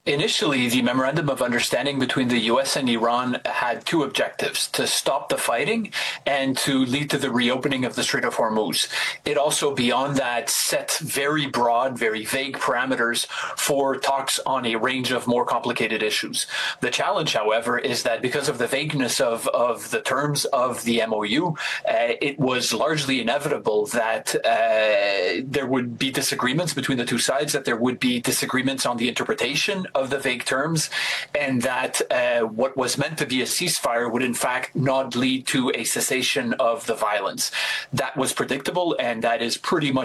Initially, the Memorandum of Understanding between the US and Iran had two objectives: to stop the fighting and to lead to the reopening of the Strait of Hormuz. It also, beyond that, set very broad, very vague parameters for talks on a range of more complicated issues. The challenge, however, is that because of the vagueness of the terms of the MOU, it was largely inevitable that there would be disagreements between the two sides, that there would be disagreements on the interpretation of the vague terms, and that what was meant to be a ceasefire would in fact not lead to a cessation of the violence. That was predictable, and that is pretty much